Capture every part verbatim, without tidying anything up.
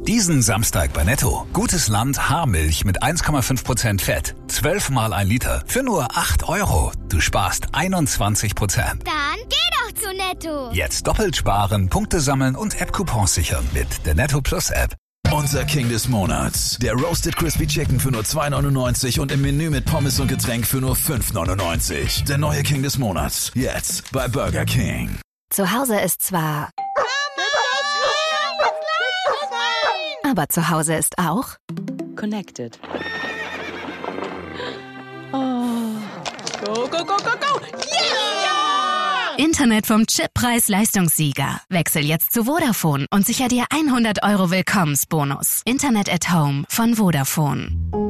Diesen Samstag bei Netto. Gutes Land Haarmilch mit eins Komma fünf Prozent Fett. Zwölfmal ein Liter für nur acht Euro. Du sparst einundzwanzig Prozent. Dann geh doch zu Netto. Jetzt doppelt sparen, Punkte sammeln und App-Coupons sichern mit der Netto Plus App. Unser King des Monats. Der Roasted Crispy Chicken für nur zwei neunundneunzig und im Menü mit Pommes und Getränk für nur fünf neunundneunzig. Der neue King des Monats. Jetzt bei Burger King. Zu Hause ist zwar... Aber zu Hause ist auch... Connected. Oh. Go, go, go, go, go! Yeah! Internet vom Chip-Preis-Leistungssieger. Wechsel jetzt zu Vodafone und sicher dir hundert Euro Willkommensbonus. Internet at Home von Vodafone.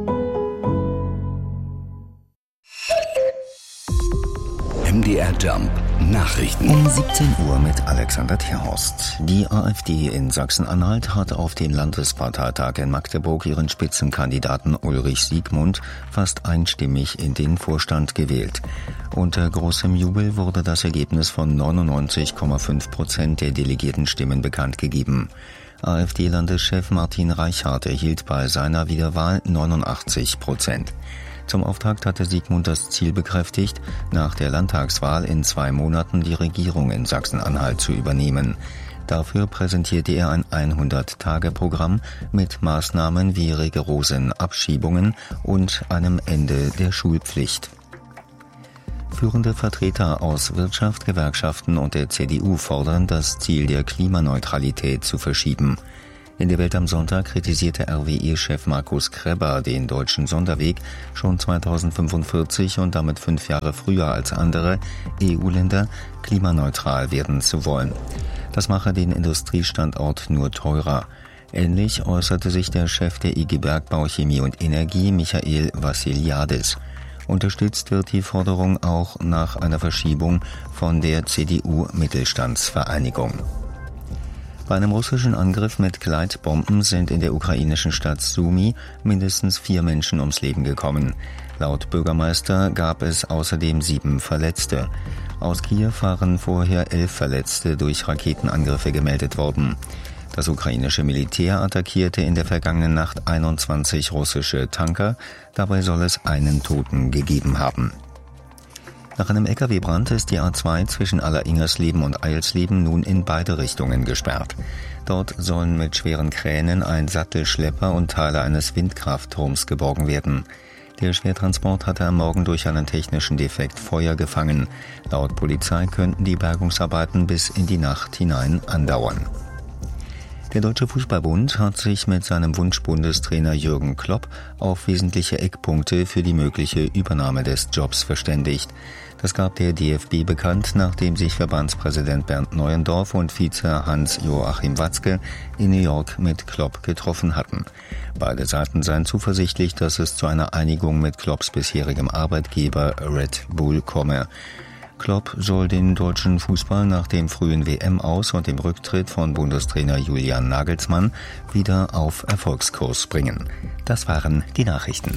M D R Jump Nachrichten. Um siebzehn Uhr mit Alexander Terhorst. Die AfD in Sachsen-Anhalt hat auf den Landesparteitag in Magdeburg ihren Spitzenkandidaten Ulrich Siegmund fast einstimmig in den Vorstand gewählt. Unter großem Jubel wurde das Ergebnis von neunundneunzig Komma fünf Prozent der Delegiertenstimmen bekannt gegeben. AfD-Landeschef Martin Reichhardt erhielt bei seiner Wiederwahl neunundachtzig Prozent. Zum Auftakt hatte Siegmund das Ziel bekräftigt, nach der Landtagswahl in zwei Monaten die Regierung in Sachsen-Anhalt zu übernehmen. Dafür präsentierte er ein hundert-Tage-Programm mit Maßnahmen wie rigorosen Abschiebungen und einem Ende der Schulpflicht. Führende Vertreter aus Wirtschaft, Gewerkschaften und der C D U fordern, das Ziel der Klimaneutralität zu verschieben. In der Welt am Sonntag kritisierte R W E-Chef Markus Krebber den deutschen Sonderweg, schon zweitausendfünfundvierzig und damit fünf Jahre früher als andere E U-Länder klimaneutral werden zu wollen. Das mache den Industriestandort nur teurer. Ähnlich äußerte sich der Chef der I G Bergbau, Chemie und Energie, Michael Vassiliadis. Unterstützt wird die Forderung auch nach einer Verschiebung von der C D U-Mittelstandsvereinigung. Bei einem russischen Angriff mit Gleitbomben sind in der ukrainischen Stadt Sumy mindestens vier Menschen ums Leben gekommen. Laut Bürgermeister gab es außerdem sieben Verletzte. Aus Kiew waren vorher elf Verletzte durch Raketenangriffe gemeldet worden. Das ukrainische Militär attackierte in der vergangenen Nacht einundzwanzig russische Tanker. Dabei soll es einen Toten gegeben haben. Nach einem L K W-Brand ist die A zwei zwischen Alleringersleben und Eilsleben nun in beide Richtungen gesperrt. Dort sollen mit schweren Kränen ein Sattelschlepper und Teile eines Windkraftturms geborgen werden. Der Schwertransport hatte am Morgen durch einen technischen Defekt Feuer gefangen. Laut Polizei könnten die Bergungsarbeiten bis in die Nacht hinein andauern. Der Deutsche Fußballbund hat sich mit seinem Wunschbundestrainer Jürgen Klopp auf wesentliche Eckpunkte für die mögliche Übernahme des Jobs verständigt. Das gab der D F B bekannt, nachdem sich Verbandspräsident Bernd Neuendorf und Vize Hans-Joachim Watzke in New York mit Klopp getroffen hatten. Beide Seiten seien zuversichtlich, dass es zu einer Einigung mit Klopps bisherigem Arbeitgeber Red Bull komme. Klopp soll den deutschen Fußball nach dem frühen W M-Aus und dem Rücktritt von Bundestrainer Julian Nagelsmann wieder auf Erfolgskurs bringen. Das waren die Nachrichten.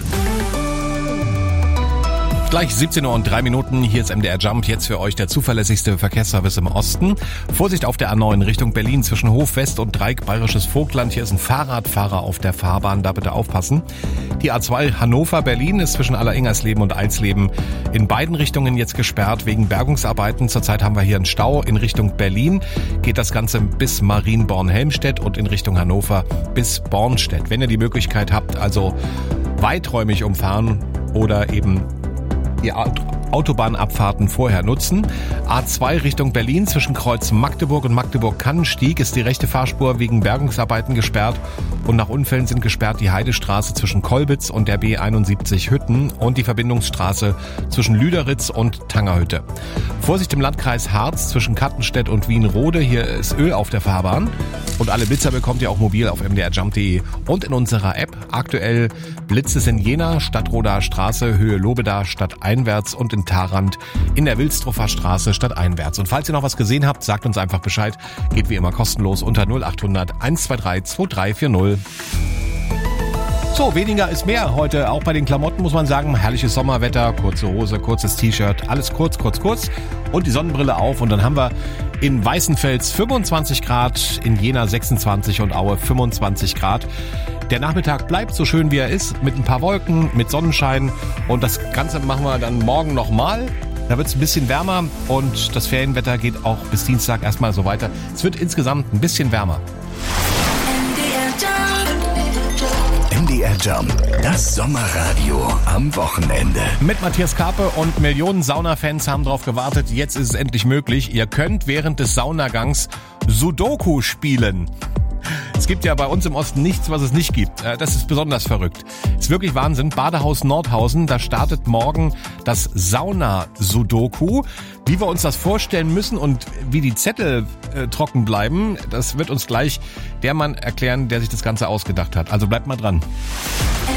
Gleich siebzehn Uhr und drei Minuten, hier ist M D R Jump, jetzt für euch der zuverlässigste Verkehrsservice im Osten. Vorsicht auf der A neun Richtung Berlin zwischen Hof West und Dreieck Bayerisches Vogtland. Hier ist ein Fahrradfahrer auf der Fahrbahn, da bitte aufpassen. Die A zwei Hannover-Berlin ist zwischen Alleringersleben und Eilsleben in beiden Richtungen jetzt gesperrt wegen Bergungsarbeiten. Zurzeit haben wir hier einen Stau. In Richtung Berlin geht das Ganze bis Marienborn-Helmstedt und in Richtung Hannover bis Bornstedt. Wenn ihr die Möglichkeit habt, also weiträumig umfahren oder eben die Autobahnabfahrten vorher nutzen. A zwei Richtung Berlin zwischen Kreuz Magdeburg und Magdeburg-Kannenstieg ist die rechte Fahrspur wegen Bergungsarbeiten gesperrt und nach Unfällen sind gesperrt die Heidestraße zwischen Kolbitz und der B einundsiebzig Hütten und die Verbindungsstraße zwischen Lüderitz und Tangerhütte. Vorsicht im Landkreis Harz zwischen Kattenstedt und Wienrode, hier ist Öl auf der Fahrbahn und alle Blitzer bekommt ihr auch mobil auf m d r jump punkt d e und in unserer App. Aktuell Blitze in Jena, Stadtroder Straße, Höhe Lobeda, stadteinwärts und in Tharand in der Wilstruffer Straße stadteinwärts. Und falls ihr noch was gesehen habt, sagt uns einfach Bescheid. Geht wie immer kostenlos unter null acht hundert eins zwei drei zwei drei vier null. So, weniger ist mehr heute. Auch bei den Klamotten muss man sagen, herrliches Sommerwetter, kurze Hose, kurzes T-Shirt, alles kurz, kurz, kurz und die Sonnenbrille auf. Und dann haben wir in Weißenfels fünfundzwanzig Grad, in Jena sechsundzwanzig und Aue fünfundzwanzig Grad. Der Nachmittag bleibt so schön, wie er ist, mit ein paar Wolken, mit Sonnenschein. Und das Ganze machen wir dann morgen nochmal. Da wird es ein bisschen wärmer und das Ferienwetter geht auch bis Dienstag erstmal so weiter. Es wird insgesamt ein bisschen wärmer. M D R Jump, das Sommerradio am Wochenende. Mit Matthias Karpe und Millionen Saunafans haben drauf gewartet. Jetzt ist es endlich möglich. Ihr könnt während des Saunagangs Sudoku spielen. Es gibt ja bei uns im Osten nichts, was es nicht gibt. Das ist besonders verrückt. Ist wirklich Wahnsinn. Badehaus Nordhausen, da startet morgen das Sauna-Sudoku. Wie wir uns das vorstellen müssen und wie die Zettel äh, trocken bleiben, das wird uns gleich der Mann erklären, der sich das Ganze ausgedacht hat. Also bleibt mal dran.